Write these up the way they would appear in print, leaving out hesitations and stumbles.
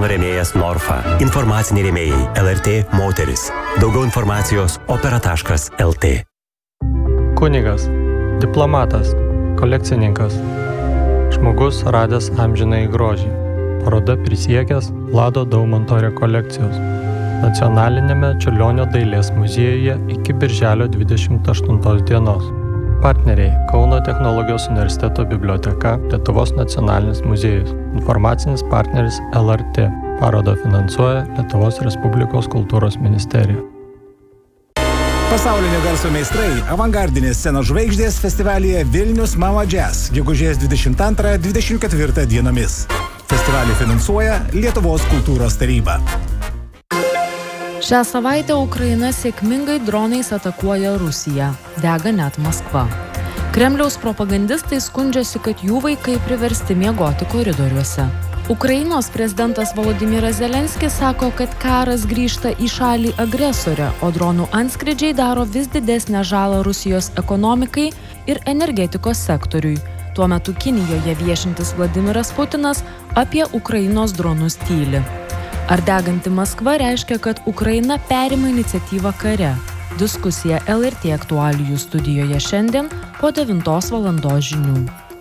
sezono rėmėjas Norfa. Informaciniai rėmėjai LRT Moteris. Daugiau informacijos opera.lt. Kunigas, diplomatas, kolekcininkas, žmogus radęs amžinąjį grožį. Paroda prisiekęs Vlado Daumanto rekolekcijos. Nacionalinėme Čiurlionio dailės muziejuje iki birželio 28 dienos. Partneriai Kauno technologijos universiteto biblioteka, Lietuvos nacionalinis muziejus. Informacinis partneris LRT. Parodą finansuoja Lietuvos Respublikos kultūros ministerija. Pasaulinio garso meistrai avangardinės scenos žvaigždės festivalyje Vilnius Mama Jazz gegužės 22-24 dienomis. Festivalį finansuoja Lietuvos kultūros taryba. Šią savaitę Ukraina sėkmingai dronais atakuoja Rusiją. Dega net Maskva. Kremliaus propagandistai skundžiasi, kad jų vaikai priversti miegoti koridoriuose. Ukrainos prezidentas Volodymyras Zelenskis sako, kad karas grįžta į šalį agresorę, o dronų antskrydžiai daro vis didesnę žalą Rusijos ekonomikai ir energetikos sektoriui. Tuo metu Kinijoje viešintis Vladimiras Putinas apie Ukrainos dronus tyli. Ar deganti Maskva reiškia, kad Ukraina perima iniciatyvą kare? Diskusija LRT aktualijų studijoje šiandien po 9 valandos žinių.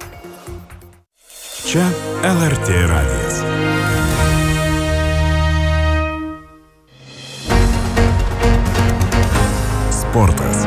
Čia LRT radijas. Sportas.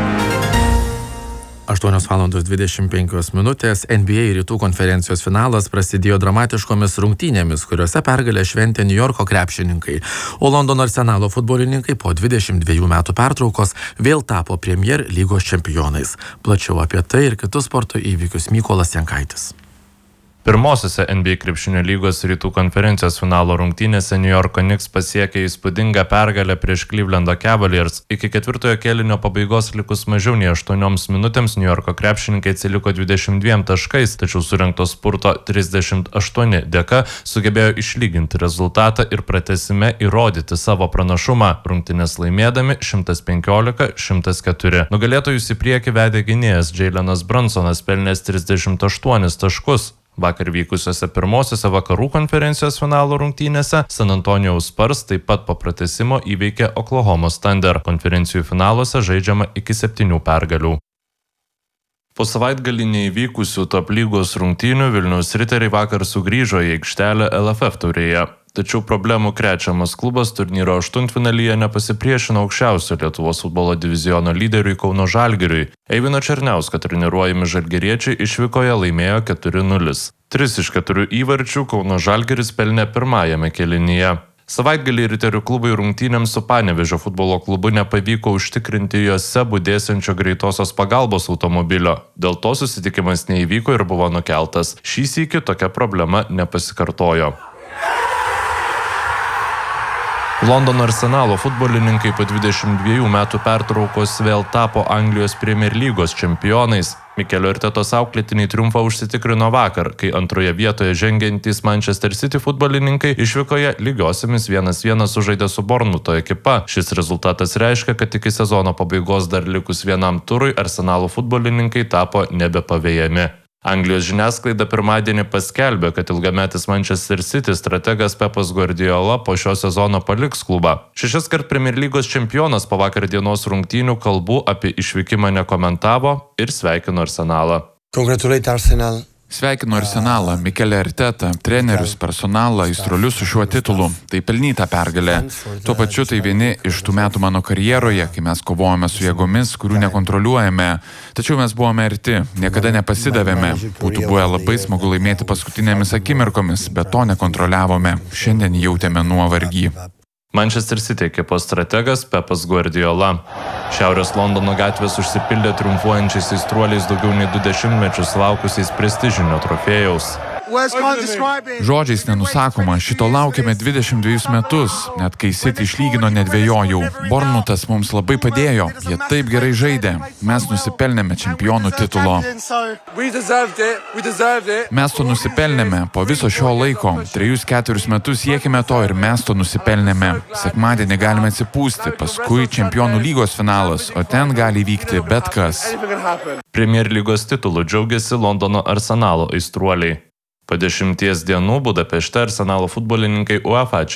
8:25 NBA rytų konferencijos finalas prasidėjo dramatiškomis rungtynėmis, kuriuose pergalę šventė Niujorko krepšininkai, o Londono Arsenalo futbolininkai po 22 metų pertraukos vėl tapo Premier lygos čempionais. Plačiau apie tai ir kitus sporto įvykius Mykolas Jankaitis. Pirmosiose NBA krepšinio lygos rytų konferencijos finalo rungtynėse New Yorko Knicks pasiekė įspūdingą pergalę prieš Clevelando Cavaliers. Iki ketvirtojo kėlinio pabaigos likus mažiau nei 8 minutėms New Yorko krepšininkai atsiliko 22 taškais, tačiau surengto spurto 38 dėka sugebėjo išlyginti rezultatą ir pratęsime įrodyti savo pranašumą, rungtynės laimėdami 115-104. Nugalėtojus į priekį vedė gynėjas Jaylenas Brunsonas pelnęs 38 taškus. Vakar vykusiose pirmosiose vakarų konferencijos finalo rungtynėse San Antonijaus Spurs taip pat po pratęsimo įveikė Oklahomos Thunder. Konferencijų finaluose žaidžiama iki 7 pergalių. Po savaitgalį neįvykusių top lygos rungtynių Vilniaus Riteriai vakar sugrįžo į aikštelę LFF taurėje. Tačiau problemų krečiamas klubas turnyro aštuntfinalyje nepasipriešino aukščiausio Lietuvos futbolo diviziono lyderiui Kauno Žalgiriui. Eivino Černiausko treniruojami žalgiriečiai išvykoje laimėjo 4-0. 3 iš 4 įvarčių Kauno Žalgiris pelnė pirmajame kėlinyje. Savaitgalį Riterių klubai rungtynėms su Panevėžio futbolo klubu nepavyko užtikrinti juose budėsiančio greitosios pagalbos automobilio. Dėl to susitikimas neįvyko ir buvo nukeltas. Šį sykį tokia problema nepasikartojo. Londono Arsenalo futbolininkai po 22 metų pertraukos vėl tapo Anglijos Premier lygos čempionais. Mikelio Artetos auklėtiniai triumfą užsitikrino vakar, kai antroje vietoje žengiantys Manchester City futbolininkai išvykoje lygiosiamis 1-1 sužaidė su Bournemuto ekipa. Šis rezultatas reiškia, kad iki sezono pabaigos dar likus vienam turui Arsenalo futbolininkai tapo nebepavejami. Anglijos žiniasklaida pirmadienį paskelbė, kad ilgametis Manchester City strategas Pepas Guardiola po šio sezono paliks klubą. 6-kart Premier lygos čempionas po vakar dienos rungtynių kalbų apie išvykimą nekomentavo ir sveikino Arsenalą. Congratulate Arsenal. Sveikinu Arsenalą, Mikelį Artetą, trenerius, personalą, aistruolius su šiuo titulu. Tai pelnyta pergalė. Tuo pačiu tai vieni iš tų metų mano karjeroje, kai mes kovojame su jėgomis, kurių nekontroliuojame. Tačiau mes buvome arti, niekada nepasidavėme. Būtų buvę labai smagu laimėti paskutinėmis akimirkomis, bet to nekontroliavome. Šiandien jautėme nuovargį. Manchester City ekipos strategas Pepas Guardiola. Šiaurės Londono gatvės užsipildė triumfuojančiais aistruoliais daugiau nei 20 mečius laukusiais prestižinio trofėjaus. Žodžiais nenusakoma, šito laukėme 22 metus, net kai City išlygino nedvejojau. Bournemouthas mums labai padėjo, jie taip gerai žaidė. Mes nusipelnėme čempionų titulo. Mes to nusipelnėme po viso šio laiko. 3-4 metus siekime to ir mes to nusipelnėme. Sekmadienį galime atsipūsti, paskui čempionų lygos finalas, o ten gali vykti bet kas. Premier lygos titulu džiaugiasi Londono Arsenalo aistruoliai. Po 10 dienų Budapešte Arsenalo futbolininkai UEFA